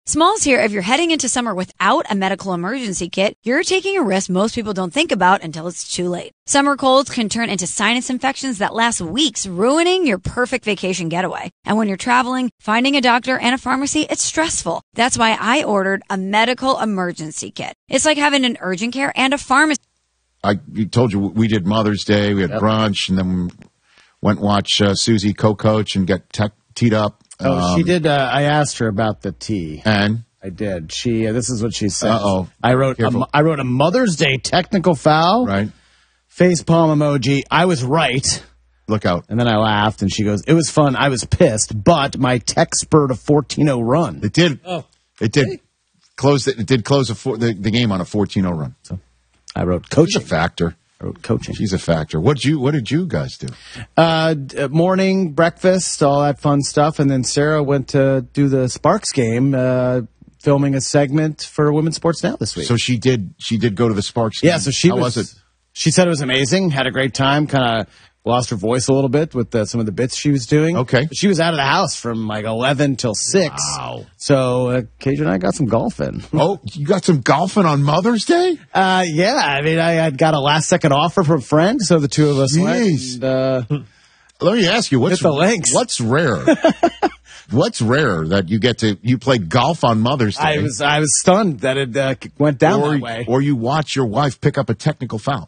Smalls here, if you're heading into summer without a medical emergency kit, you're taking a risk most people don't think about until it's too late. Summer colds can turn into sinus infections that last weeks, ruining your perfect vacation getaway. And when you're traveling, finding a doctor and a pharmacy, it's stressful. That's why I ordered a medical emergency kit. It's like having an urgent care and a pharmacy. I told you we did Mother's Day, we had brunch, and then went and watched Susie co-coach and get teed up. She did. I asked her about the tea. And? I did. This is what she said. Uh-oh. I wrote a Mother's Day technical foul. Right. Face palm emoji. I was right. Look out. And then I laughed, and she goes, it was fun. I was pissed, but my tech spurred a 14-0 run. It did. Oh. It did. Hey. It did close the game on a 14-0 run. So I wrote coaching. She's a factor. I wrote coaching. She's a factor. What did you guys do? Morning, breakfast, all that fun stuff. And then Sarah went to do the Sparks game, filming a segment for Women's Sports Now this week. So she did go to the Sparks game. Yeah, so how was it? She said it was amazing, had a great time, kind of lost her voice a little bit with some of the bits she was doing. Okay. But she was out of the house from like 11 till 6. Wow. So KJ and I got some golfing. Oh, you got some golfing on Mother's Day? Yeah. I mean, I had got a last-second offer from a friend, so the two of us went. And, let me ask you, what's rare? What's rare that you play golf on Mother's Day? I was stunned that it went down that way. Or you watch your wife pick up a technical foul.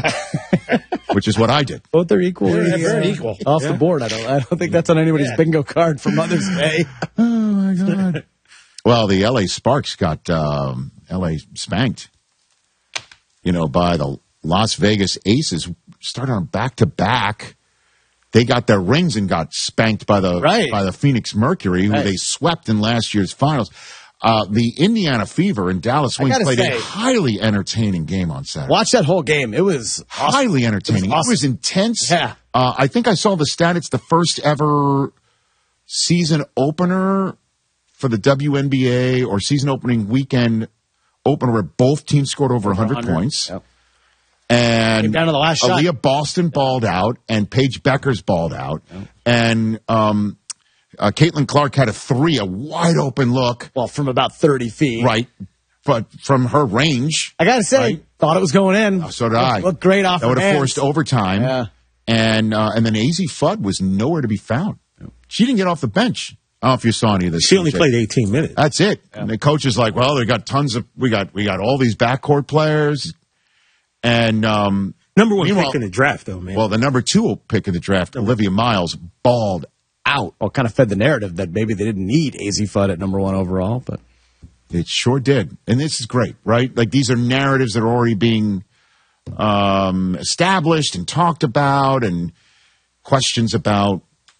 Which is what I did. Both are equally equal. Off the board. I don't think that's on anybody's bingo card for Mother's Day. Oh my God. Well, the LA Sparks got LA spanked, by the Las Vegas Aces. Started on back-to-back. They got their rings and got spanked by the Phoenix Mercury, who they swept in last year's finals. The Indiana Fever and Dallas Wings played a highly entertaining game on Saturday. Watch that whole game. It was highly entertaining. It was intense. Yeah. I think I saw the stat. It's the first ever season opener for the WNBA or season opening weekend opener where both teams scored over 100 points. Yep. And down to the last shot. Aaliyah Boston balled out, and Paige Beckers balled out. Yep. And Caitlin Clark had a wide-open look. Well, from about 30 feet. Right. But from her range. I got to say, thought it was going in. Oh, so did I. Looked great off her hands. That would have forced overtime. Yeah. And then Azzi Fudd was nowhere to be found. She didn't get off the bench. I don't know if you saw any of this. She only played 18 minutes. That's it. Yeah. And the coach is like, well, they got tons of, we got all these backcourt players. And number one pick in the draft, though, man. Well, the number 2 pick in the draft, Olivia Miles, balled out. Well, kind of fed the narrative that maybe they didn't need Azzi Fudd at number 1 overall, but it sure did. And this is great, right? Like these are narratives that are already being established and talked about, and questions about,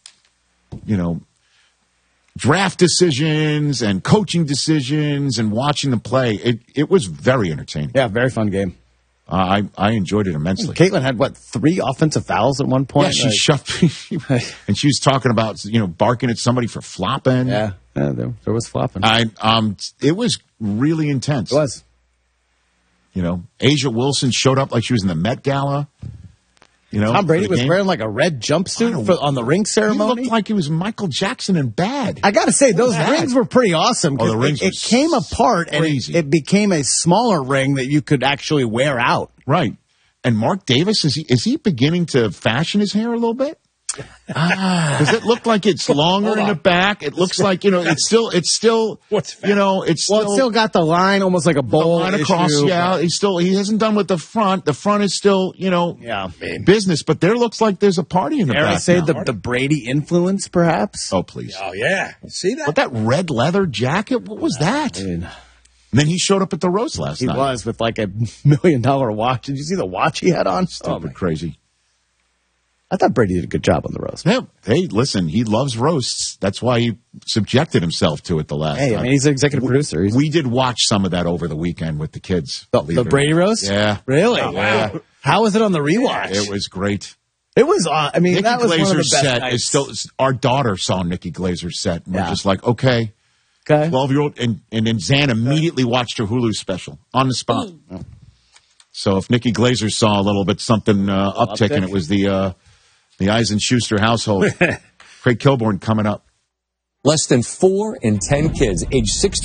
draft decisions and coaching decisions and watching them play. It was very entertaining. Yeah, very fun game. I enjoyed it immensely. Caitlin had, 3 offensive fouls at one point? Yeah, she shoved me. And she was talking about, barking at somebody for flopping. Yeah, there was flopping. It was really intense. It was. Asia Wilson showed up like she was in the Met Gala. Tom Brady was wearing like a red jumpsuit on the ring ceremony. He looked like he was Michael Jackson in bad. I got to say, those rings were pretty awesome. Oh, the rings it came apart crazy. And it became a smaller ring that you could actually wear out. Right. And Mark Davis, is he beginning to fashion his hair a little bit? Does it look like it's longer in the back? It looks like, it's still, what's it's still got the line almost like a bowl line across. issue. Yeah, he hasn't done with the front. The front is still, business, but there looks like there's a party in the back. I say the Brady influence, perhaps? Oh, please. Oh, yeah. See that? But that red leather jacket, what was that? And then he showed up at the roast last night. He was with like $1 million watch. Did you see the watch he had on? Stupid crazy. I thought Brady did a good job on the roast. Yeah. Hey, listen, he loves roasts. That's why he subjected himself to it the last time. I mean, he's an executive producer. We did watch some of that over the weekend with the kids. The Brady roast? Yeah. Really? Oh, wow. Yeah. How was it on the rewatch? It was great. It was, Nikki that was Glazer's one of the best set nights. is still, our daughter saw Nikki Glazer's set, and we're just like, okay. 12-year-old, and then Zan immediately watched her Hulu special on the spot. So if Nikki Glazer saw a little bit something uptick, and it was the Eisen-Schuster household. Craig Kilborn coming up. Less than 4 in 10 kids age 16